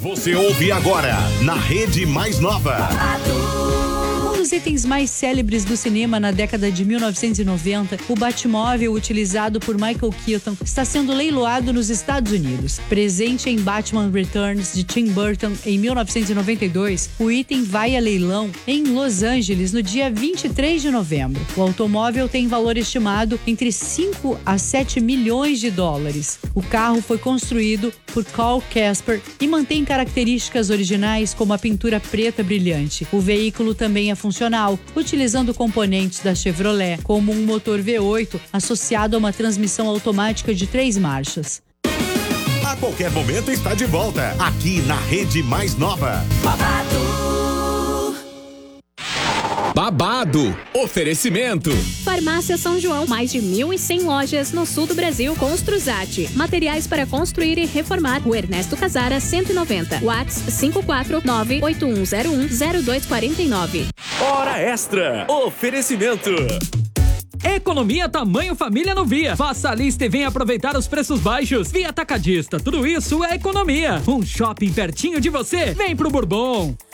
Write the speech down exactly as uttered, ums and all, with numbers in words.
Você ouve agora na Rede Mais Nova. Um dos itens mais célebres do cinema na década de mil novecentos e noventa, o Batmóvel utilizado por Michael Keaton está sendo leiloado nos Estados Unidos. Presente em Batman Returns de Tim Burton em mil novecentos e noventa e dois, o item vai a leilão em Los Angeles no dia vinte e três de novembro. O automóvel tem valor estimado entre cinco a sete milhões de dólares. O carro foi construído por Carl Casper e mantém características originais como a pintura preta brilhante. O veículo também é funcional, utilizando componentes da Chevrolet, como um motor V oito associado a uma transmissão automática de três marchas. A qualquer momento está de volta, aqui na Rede Mais Nova. Babado. Babado. Oferecimento. Farmácia São João, mais de mil e cem lojas no sul do Brasil. Construzate, materiais para construir e reformar. O Ernesto Casara cento e noventa. WhatsApp cinco quatro nove oito um zero um zero dois quatro nove. Hora Extra. Oferecimento. Economia tamanho família no Via. Faça a lista e venha aproveitar os preços baixos. Via Atacadista, tudo isso é economia. Um shopping pertinho de você. Vem pro Bourbon.